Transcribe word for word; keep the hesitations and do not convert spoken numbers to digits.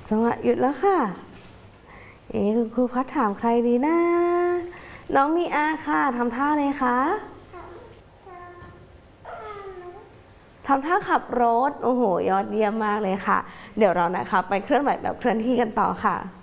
จังหวะหยุดแล้วค่ะเอ๊ะคุณครูพัดถามใครดีนะน้องมีอาค่ะทำท่าเลยคะทำท่าขับรถโอ้โหยอดเยี่ยมมากเลยค่ะเดี๋ยวเรานะคะไปเคลื่อนไหวแบบเคลื่อนที่กันต่อค่ะ